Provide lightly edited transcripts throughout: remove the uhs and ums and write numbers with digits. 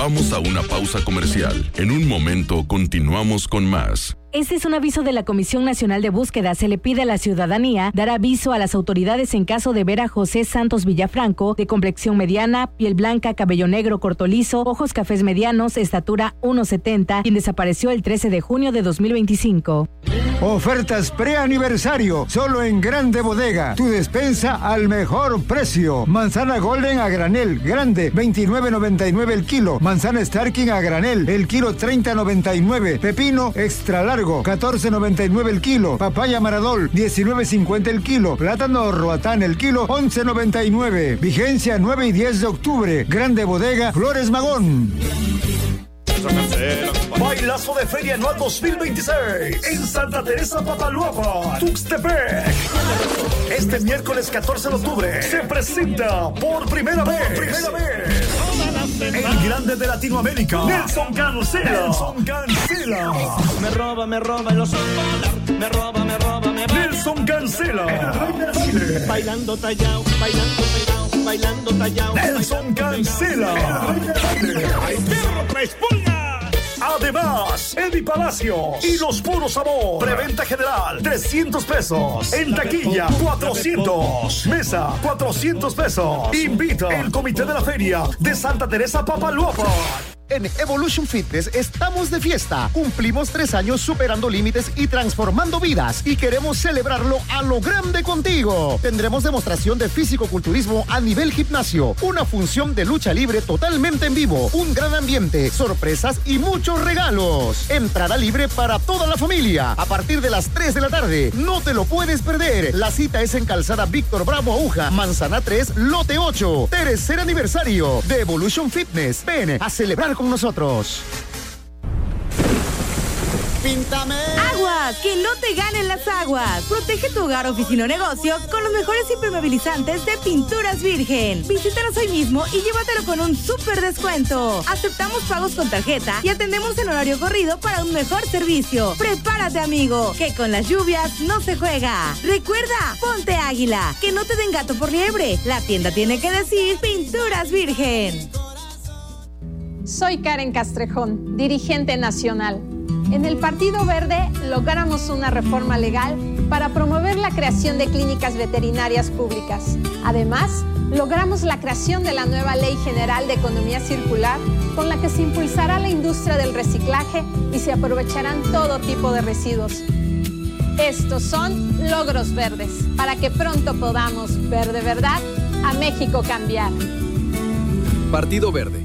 Vamos a una pausa comercial. En un momento continuamos con más. Este es un aviso de la Comisión Nacional de Búsqueda. Se le pide a la ciudadanía dar aviso a las autoridades en caso de ver a José Santos Villafranco, de complexión mediana, piel blanca, cabello negro, corto liso, ojos cafés medianos, estatura 1.70, quien desapareció el 13 de junio de 2025. Ofertas preaniversario, solo en Grande Bodega. Tu despensa al mejor precio. Manzana Golden a granel, grande, $29.99 el kilo. Manzana Starking a granel, el kilo $30.99. Pepino extra largo, $14.99 el kilo. Papaya Maradol, $19.50 el kilo. Plátano Roatán el kilo, $11.99. Vigencia 9 y 10 de octubre. Grande Bodega, Flores Magón. Bailazo de Feria Anual 2026 en Santa Teresa Papaloapan, Tuxtepec. Este miércoles 14 de octubre se presenta por primera vez el grande de Latinoamérica, Nelson Cancela. Me roba el oso polar, me roba. Nelson Cancela, el rey de Chile. Bailando tallao. Nelson Cancela, el rey de Chile. ¡Ay, perro, 3 pulgas! Además, Eddie Palacios y Los Puros Amor. Preventa general, $300. En taquilla, $400. Mesa, $400. Invita el comité de la feria de Santa Teresa Papaloapan. En Evolution Fitness estamos de fiesta. Cumplimos 3 años superando límites y transformando vidas. Y queremos celebrarlo a lo grande contigo. Tendremos demostración de físico-culturismo a nivel gimnasio. Una función de lucha libre totalmente en vivo. Un gran ambiente, sorpresas y muchos regalos. Entrada libre para toda la familia. A partir de las 3 de la tarde. No te lo puedes perder. La cita es en Calzada Víctor Bravo Aguja, Manzana 3, Lote 8. Tercer aniversario de Evolution Fitness. Ven a celebrar con nosotros. Píntame. Aguas, que no te ganen las aguas. Protege tu hogar, oficina o negocio con los mejores impermeabilizantes de Pinturas Virgen. Visítanos hoy mismo y llévatelo con un súper descuento. Aceptamos pagos con tarjeta y atendemos en horario corrido para un mejor servicio. Prepárate, amigo, que con las lluvias no se juega. Recuerda, ponte águila, que no te den gato por liebre. La tienda tiene que decir Pinturas Virgen. Soy Karen Castrejón, dirigente nacional. En el Partido Verde logramos una reforma legal para promover la creación de clínicas veterinarias públicas. Además, logramos la creación de la nueva Ley General de Economía Circular, con la que se impulsará la industria del reciclaje y se aprovecharán todo tipo de residuos. Estos son logros verdes, para que pronto podamos ver de verdad a México cambiar. Partido Verde.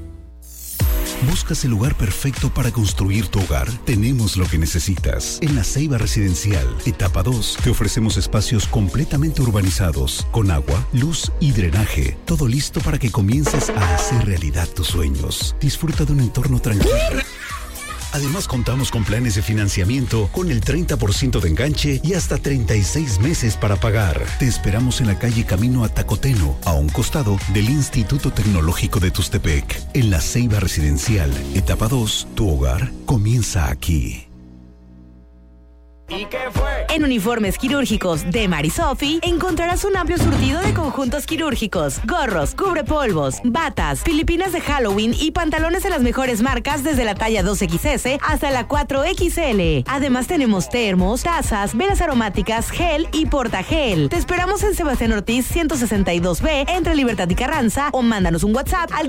¿Buscas el lugar perfecto para construir tu hogar? Tenemos lo que necesitas. En La Ceiba Residencial, etapa 2, te ofrecemos espacios completamente urbanizados, con agua, luz y drenaje. Todo listo para que comiences a hacer realidad tus sueños. Disfruta de un entorno tranquilo. Además, contamos con planes de financiamiento con el 30% de enganche y hasta 36 meses para pagar. Te esperamos en la calle Camino a Tacoteno, a un costado del Instituto Tecnológico de Tuxtepec. En La Ceiba Residencial, etapa 2, tu hogar comienza aquí. ¿Y qué fue? En Uniformes Quirúrgicos de Marisofi encontrarás un amplio surtido de conjuntos quirúrgicos, gorros, cubrepolvos, batas, filipinas de Halloween y pantalones de las mejores marcas desde la talla 2XS hasta la 4XL. Además tenemos termos, tazas, velas aromáticas, gel y portagel. Te esperamos en Sebastián Ortiz 162B entre Libertad y Carranza o mándanos un WhatsApp al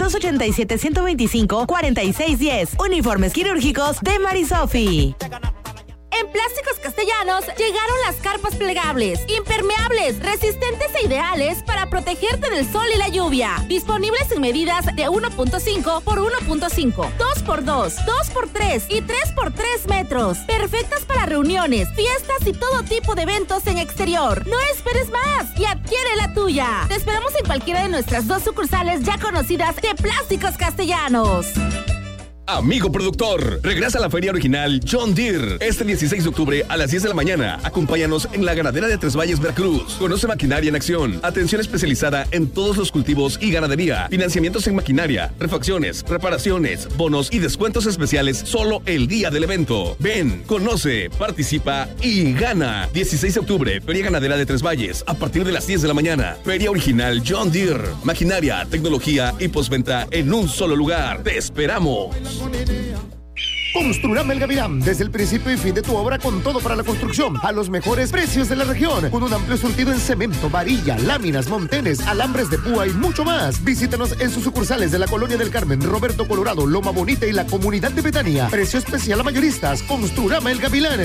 287-125-4610. Uniformes Quirúrgicos de Marisofi. En Plásticos Castellanos llegaron las carpas plegables, impermeables, resistentes e ideales para protegerte del sol y la lluvia. Disponibles en medidas de 1.5 por 1.5, 2x2, 2x3 y 3x3 metros. Perfectas para reuniones, fiestas y todo tipo de eventos en exterior. No esperes más y adquiere la tuya. Te esperamos en cualquiera de nuestras 2 sucursales ya conocidas de Plásticos Castellanos. Amigo productor, regresa a la feria original John Deere este 16 de octubre a las 10 de la mañana. Acompáñanos en la ganadera de Tres Valles, Veracruz. Conoce maquinaria en acción, atención especializada en todos los cultivos y ganadería, financiamientos en maquinaria, refacciones, reparaciones, bonos y descuentos especiales solo el día del evento. Ven, conoce, participa y gana. 16 de octubre, Feria Ganadera de Tres Valles, a partir de las 10 de la mañana. Feria original John Deere. Maquinaria, tecnología y postventa en un solo lugar. ¡Te esperamos! Construrama El Gavilán, desde el principio y fin de tu obra con todo para la construcción, a los mejores precios de la región, con un amplio surtido en cemento, varilla, láminas, montenes, alambres de púa y mucho más. Visítanos en sus sucursales de la Colonia del Carmen, Roberto Colorado, Loma Bonita y la Comunidad de Betania. Precio especial a mayoristas. Construrama El Gavilán.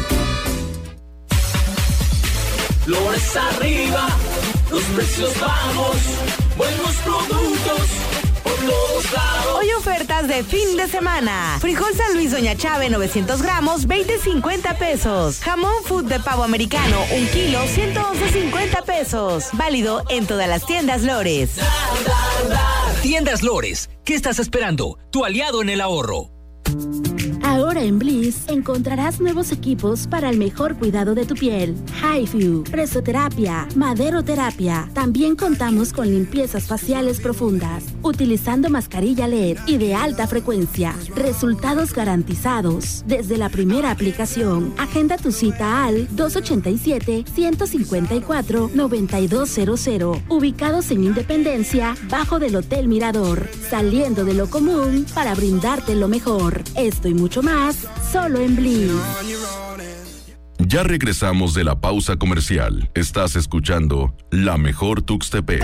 Flores arriba, los precios bajos, buenos productos por todos lados. Hoy ofertas de fin de semana. Frijol San Luis Doña Chave 900 gramos, 20.50 pesos. Jamón Food de pavo americano, 1 kilo, 111.50 pesos. Válido en todas las tiendas Lores. Tiendas Lores, ¿qué estás esperando? Tu aliado en el ahorro. Ahora en Bliss encontrarás nuevos equipos para el mejor cuidado de tu piel. HiFu, presoterapia, maderoterapia. También contamos con limpiezas faciales profundas, utilizando mascarilla LED y de alta frecuencia. Resultados garantizados desde la primera aplicación. Agenda tu cita al 287-154-9200. Ubicados en Independencia, bajo del Hotel Mirador. Saliendo de lo común para brindarte lo mejor. Esto y mucho más, solo en Bliss. Ya regresamos de la pausa comercial. Estás escuchando La Mejor Tuxtepec.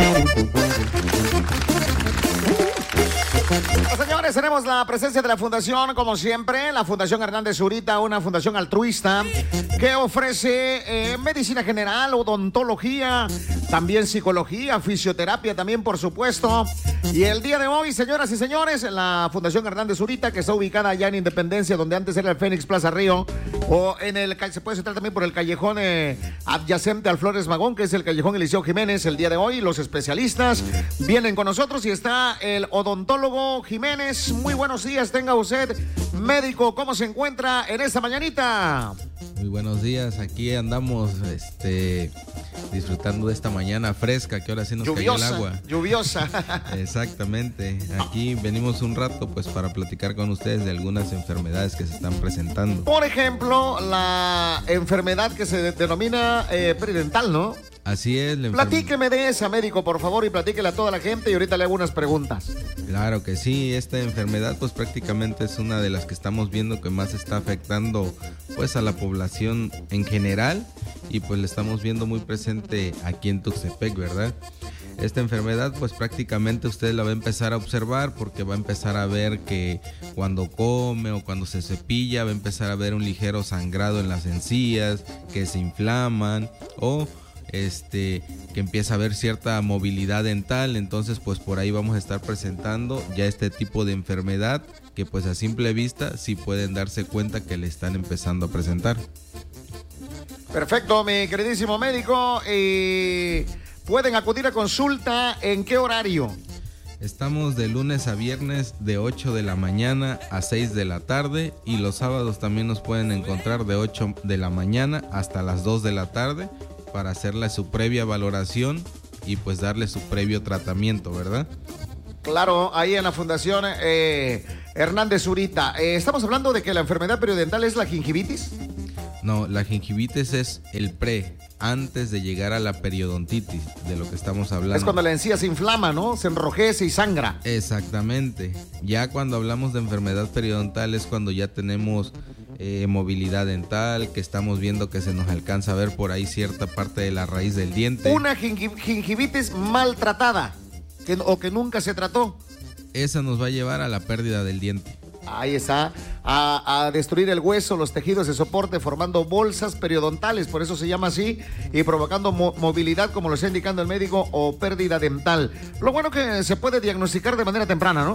Señores, tenemos la presencia de la fundación, como siempre, la Fundación Hernández Zurita, una fundación altruista que ofrece medicina general, odontología, también psicología, fisioterapia también, por supuesto. Y el día de hoy, señoras y señores, la Fundación Hernández Zurita, que está ubicada allá en Independencia, donde antes era el Fénix Plaza Río, o en el, se puede entrar también por el callejón adyacente al Flores Magón, que es el callejón Eliseo Jiménez. El día de hoy, los especialistas vienen con nosotros y está el odontólogo Jiménez. Muy buenos días, tenga usted, médico, ¿cómo se encuentra en esta mañanita? Muy buenos días, aquí andamos disfrutando de esta mañana fresca, que ahora sí nos cayó el agua. Lluviosa. Exactamente, aquí venimos un rato pues para platicar con ustedes de algunas enfermedades que se están presentando. Por ejemplo, la enfermedad que se denomina periodontal, ¿no? Así es. Platíqueme de esa, médico, por favor, y platíquele a toda la gente y ahorita le hago unas preguntas. Claro que sí, esta enfermedad pues prácticamente es una de las que estamos viendo que más está afectando pues a la población en general y pues la estamos viendo muy presente aquí en Tuxtepec, ¿verdad? Esta enfermedad pues prácticamente usted la va a empezar a observar porque va a empezar a ver que cuando come o cuando se cepilla va a empezar a ver un ligero sangrado en las encías, que se inflaman o que empieza a haber cierta movilidad dental. Entonces pues por ahí vamos a estar presentando ya este tipo de enfermedad que pues a simple vista sí pueden darse cuenta que le están empezando a presentar. Perfecto, mi queridísimo médico. ¿Pueden acudir a consulta en qué horario? Estamos de lunes a viernes de 8 de la mañana a 6 de la tarde y los sábados también nos pueden encontrar de 8 de la mañana hasta las 2 de la tarde para hacerle su previa valoración y pues darle su previo tratamiento, ¿verdad? Claro, ahí en la Fundación Hernández Zurita. Estamos hablando de que la enfermedad periodontal es la gingivitis. No, la gingivitis es el antes de llegar a la periodontitis, de lo que estamos hablando. Es cuando la encía se inflama, ¿no? Se enrojece y sangra. Exactamente. Ya cuando hablamos de enfermedad periodontal es cuando ya tenemos movilidad dental, que estamos viendo que se nos alcanza a ver por ahí cierta parte de la raíz del diente. Una gingivitis maltratada o que nunca se trató. Esa nos va a llevar a la pérdida del diente. Ahí está, a destruir el hueso, los tejidos de soporte, formando bolsas periodontales, por eso se llama así, y provocando movilidad, como lo está indicando el médico, o pérdida dental. Lo bueno que se puede diagnosticar de manera temprana, ¿no?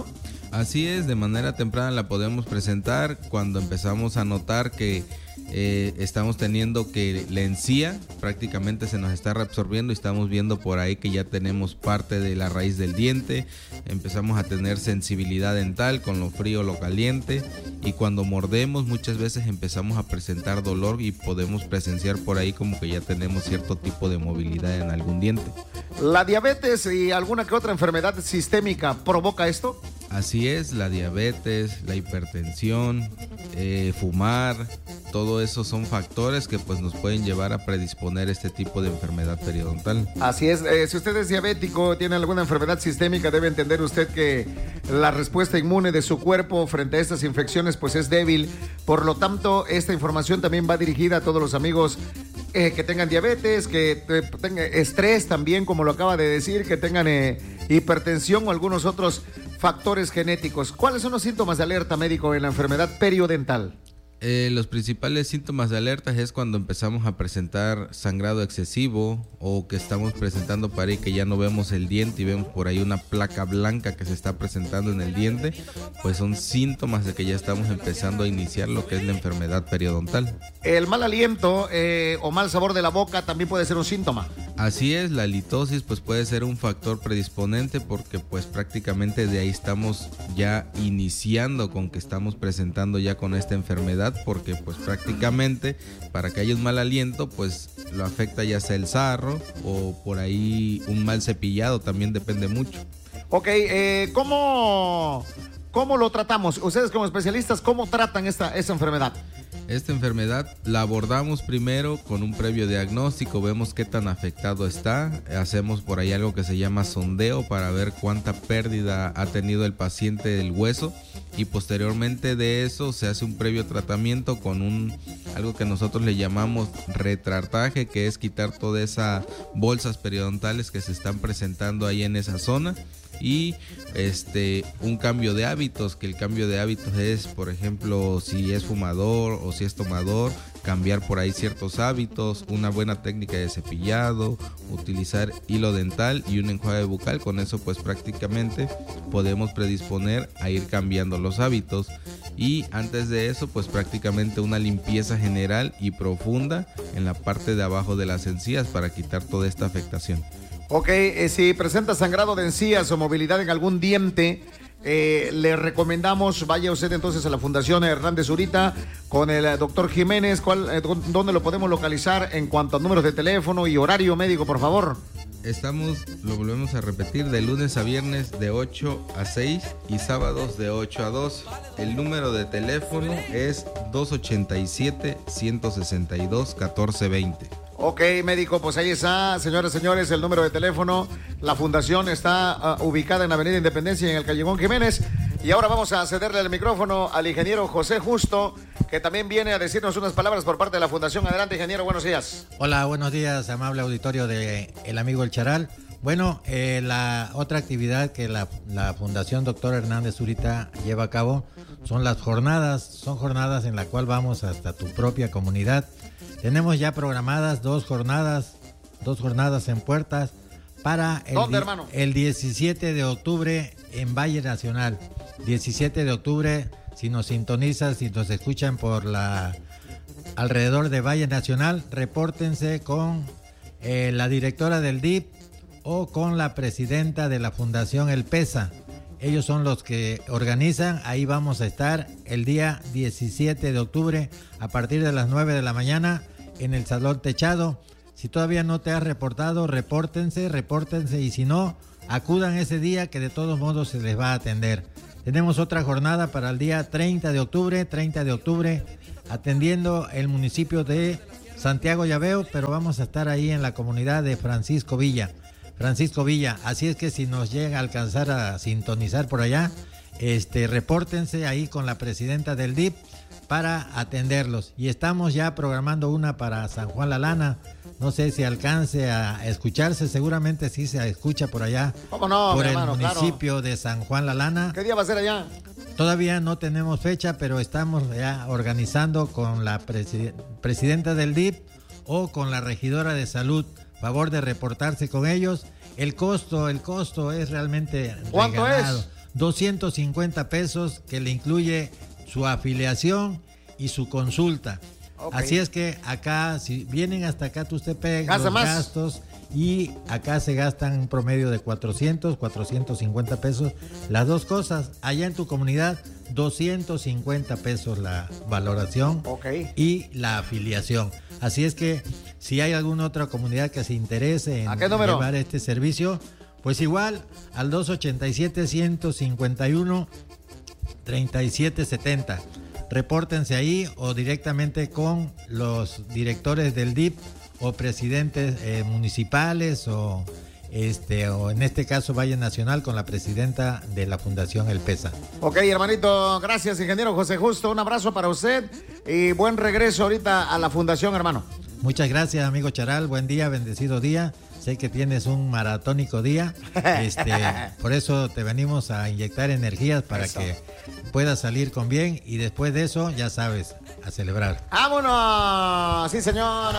Así es, de manera temprana la podemos presentar cuando empezamos a notar que estamos teniendo que la encía prácticamente se nos está reabsorbiendo y estamos viendo por ahí que ya tenemos parte de la raíz del diente, empezamos a tener sensibilidad dental con lo frío o lo caliente, y cuando mordemos muchas veces empezamos a presentar dolor y podemos presenciar por ahí como que ya tenemos cierto tipo de movilidad en algún diente. ¿La diabetes y alguna que otra enfermedad sistémica provoca esto? Así es, la diabetes, la hipertensión, fumar, todo eso son factores que pues nos pueden llevar a predisponer este tipo de enfermedad periodontal. Así es, si usted es diabético, tiene alguna enfermedad sistémica, debe entender usted que la respuesta inmune de su cuerpo frente a estas infecciones pues es débil. Por lo tanto, esta información también va dirigida a todos los amigos que tengan diabetes, que tengan estrés también, como lo acaba de decir, que tengan hipertensión o algunos otros factores genéticos. ¿Cuáles son los síntomas de alerta, médico, en la enfermedad periodontal? Los principales síntomas de alerta es cuando empezamos a presentar sangrado excesivo o que estamos presentando por ahí que ya no vemos el diente y vemos por ahí una placa blanca que se está presentando en el diente, pues son síntomas de que ya estamos empezando a iniciar lo que es la enfermedad periodontal. El mal aliento o mal sabor de la boca también puede ser un síntoma. Así es, la halitosis pues puede ser un factor predisponente porque pues prácticamente de ahí estamos ya iniciando con que estamos presentando ya con esta enfermedad, porque pues prácticamente para que haya un mal aliento pues lo afecta ya sea el sarro o por ahí un mal cepillado, también depende mucho. Ok, ¿cómo lo tratamos? Ustedes como especialistas, ¿cómo tratan esta enfermedad? Esta enfermedad la abordamos primero con un previo diagnóstico, vemos qué tan afectado está, hacemos por ahí algo que se llama sondeo para ver cuánta pérdida ha tenido el paciente del hueso, y posteriormente de eso se hace un previo tratamiento con algo que nosotros le llamamos retractaje, que es quitar todas esas bolsas periodontales que se están presentando ahí en esa zona, y un cambio de hábitos, que el cambio de hábitos es, por ejemplo, si es fumador o si es tomador, cambiar por ahí ciertos hábitos, una buena técnica de cepillado, utilizar hilo dental y un enjuague bucal. Con eso pues prácticamente podemos predisponer a ir cambiando los hábitos, y antes de eso pues prácticamente una limpieza general y profunda en la parte de abajo de las encías para quitar toda esta afectación. Ok, si presenta sangrado de encías o movilidad en algún diente, le recomendamos, vaya usted entonces a la Fundación Hernández Zurita con el doctor Jiménez. ¿Dónde lo podemos localizar en cuanto a números de teléfono y horario, médico, por favor? Lo volvemos a repetir, de lunes a viernes de 8 a 6 y sábados de 8 a 2. El número de teléfono es 287-162-1420. Ok, médico, pues ahí está, señoras y señores, el número de teléfono. La fundación está ubicada en Avenida Independencia, en el Callejón Jiménez. Y ahora vamos a cederle el micrófono al ingeniero José Justo, que también viene a decirnos unas palabras por parte de la fundación. Adelante, ingeniero, buenos días. Hola, buenos días, amable auditorio de El Amigo El Charal. Bueno, la otra actividad que la Fundación Dr. Hernández Zurita lleva a cabo son las jornadas. Son jornadas en la cual vamos hasta tu propia comunidad. Tenemos ya programadas dos jornadas en puertas para el 17 de octubre en Valle Nacional. 17 de octubre, si nos sintonizan, si nos escuchan por alrededor de Valle Nacional, repórtense con la directora del DIP o con la presidenta de la Fundación El Pesa. Ellos son los que organizan. Ahí vamos a estar el día 17 de octubre a partir de las 9 de la mañana en el Salón Techado. Si todavía no te has reportado, repórtense, y si no, acudan ese día que de todos modos se les va a atender. Tenemos otra jornada para el día 30 de octubre, atendiendo el municipio de Santiago Llaveo, pero vamos a estar ahí en la comunidad de Francisco Villa. Así es que si nos llega a alcanzar a sintonizar por allá, repórtense ahí con la presidenta del DIP para atenderlos. Y estamos ya programando una para San Juan La Lana. No sé si alcance a escucharse, seguramente sí se escucha por allá. ¿Cómo no, por el hermano, municipio claro, de San Juan La Lana. ¿Qué día va a ser allá? Todavía no tenemos fecha, pero estamos ya organizando con la presidenta del DIP o con la regidora de salud. Favor de reportarse con ellos. El costo es realmente ¿cuánto regalado. es? 250 pesos que le incluye su afiliación y su consulta. Okay. Así es que acá, si vienen hasta acá, usted pega los gastos y acá se gastan un promedio de 450 pesos. Las dos cosas, allá en tu comunidad, 250 pesos la valoración y la afiliación. Así es que si hay alguna otra comunidad que se interese en llevar este servicio, pues igual al 287-151-3770. Repórtense ahí o directamente con los directores del DIF o presidentes municipales o en este caso Valle Nacional con la presidenta de la Fundación El Pesa. Ok, hermanito, gracias, ingeniero José Justo, un abrazo para usted y buen regreso ahorita a la Fundación, hermano. Muchas gracias, amigo Charal, buen día, bendecido día. Sé que tienes un maratónico día, por eso te venimos a inyectar energías para que puedas salir con bien y después de eso, ya sabes, a celebrar. ¡Vámonos! ¡Sí, señora!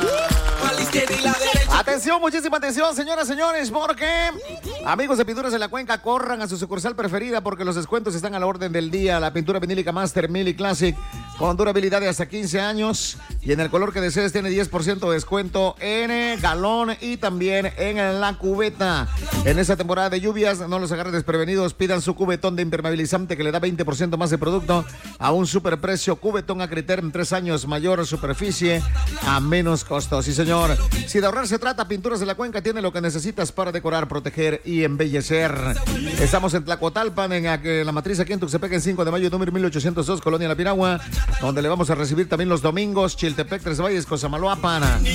Atención, muchísima atención, señoras, señores, porque amigos de Pinturas de la Cuenca, corran a su sucursal preferida porque los descuentos están a la orden del día. La pintura vinílica Master Mili Classic con durabilidad de hasta 15 años y en el color que desees tiene 10% de descuento en el galón y también en la cubeta. En esta temporada de lluvias, no los agarren desprevenidos, pidan su cubetón de impermeabilizante que le da 20% más de producto a un superprecio. Cubetón Acriterm, 3 años, mayor superficie a menos costo. Sí, señor. Si de ahorrar se trata, Pinturas de la Cuenca tiene lo que necesitas para decorar, proteger y embellecer. Estamos en Tlacotalpan, en la matriz aquí en Tuxtepec, en 5 de mayo, número 1802, Colonia La Piragua, donde le vamos a recibir también los domingos, Chiltepec, Tres Valles, Cosamaloapan.